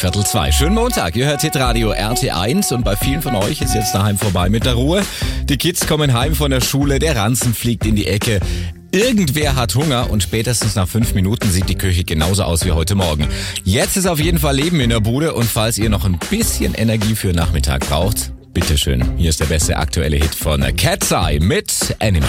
3:15. Schönen Montag, ihr hört Hitradio RT1 und bei vielen von euch ist jetzt daheim vorbei mit der Ruhe. Die Kids kommen heim von der Schule, der Ranzen fliegt in die Ecke. Irgendwer hat Hunger und spätestens nach 5 Minuten sieht die Küche genauso aus wie heute Morgen. Jetzt ist auf jeden Fall Leben in der Bude und falls ihr noch ein bisschen Energie für Nachmittag braucht, bitteschön, hier ist der beste aktuelle Hit von Cat's Eye mit Animal.